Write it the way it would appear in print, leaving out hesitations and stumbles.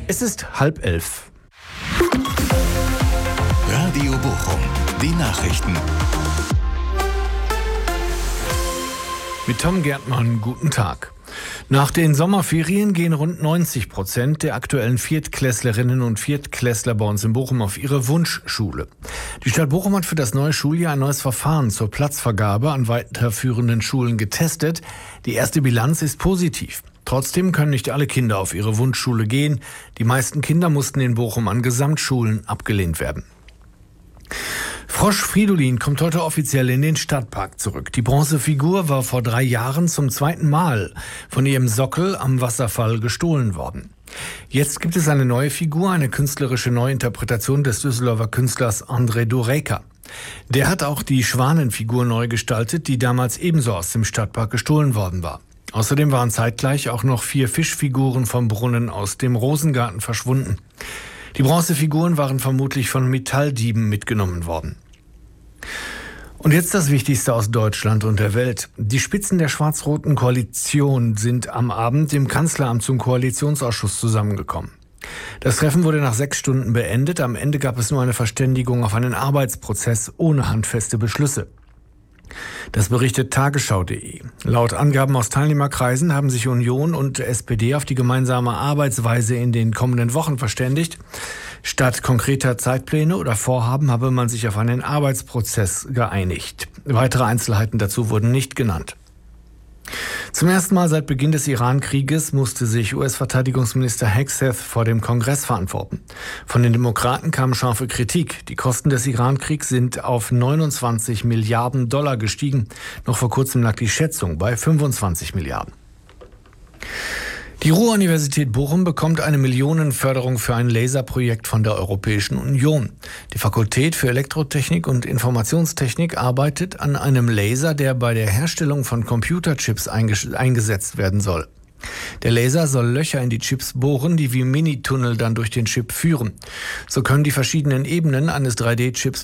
Es ist 10:30. Radio Bochum, die Nachrichten. Mit Tom Gärtmann, guten Tag. Nach den Sommerferien gehen rund 90% der aktuellen Viertklässlerinnen und Viertklässler bei uns in Bochum auf ihre Wunschschule. Die Stadt Bochum hat für das neue Schuljahr ein neues Verfahren zur Platzvergabe an weiterführenden Schulen getestet. Die erste Bilanz ist positiv. Trotzdem können nicht alle Kinder auf ihre Wunschschule gehen. Die meisten Kinder mussten in Bochum an Gesamtschulen abgelehnt werden. Frosch Fridolin kommt heute offiziell in den Stadtpark zurück. Die Bronzefigur war vor 3 Jahren zum 2. Mal von ihrem Sockel am Wasserfall gestohlen worden. Jetzt gibt es eine neue Figur, eine künstlerische Neuinterpretation des Düsseldorfer Künstlers André Dureika. Der hat auch die Schwanenfigur neu gestaltet, die damals ebenso aus dem Stadtpark gestohlen worden war. Außerdem waren zeitgleich auch noch 4 Fischfiguren vom Brunnen aus dem Rosengarten verschwunden. Die Bronzefiguren waren vermutlich von Metalldieben mitgenommen worden. Und jetzt das Wichtigste aus Deutschland und der Welt. Die Spitzen der schwarz-roten Koalition sind am Abend im Kanzleramt zum Koalitionsausschuss zusammengekommen. Das Treffen wurde nach 6 Stunden beendet. Am Ende gab es nur eine Verständigung auf einen Arbeitsprozess ohne handfeste Beschlüsse. Das berichtet tagesschau.de. Laut Angaben aus Teilnehmerkreisen haben sich Union und SPD auf die gemeinsame Arbeitsweise in den kommenden Wochen verständigt. Statt konkreter Zeitpläne oder Vorhaben habe man sich auf einen Arbeitsprozess geeinigt. Weitere Einzelheiten dazu wurden nicht genannt. Zum ersten Mal seit Beginn des Iran-Krieges musste sich US-Verteidigungsminister Hegseth vor dem Kongress verantworten. Von den Demokraten kam scharfe Kritik. Die Kosten des Iran-Kriegs sind auf 29 Milliarden Dollar gestiegen. Noch vor kurzem lag die Schätzung bei 25 Milliarden. Die Ruhr-Universität Bochum bekommt eine Millionenförderung für ein Laserprojekt von der Europäischen Union. Die Fakultät für Elektrotechnik und Informationstechnik arbeitet an einem Laser, der bei der Herstellung von Computerchips eingesetzt werden soll. Der Laser soll Löcher in die Chips bohren, die wie Minitunnel dann durch den Chip führen. So können die verschiedenen Ebenen eines 3D-Chips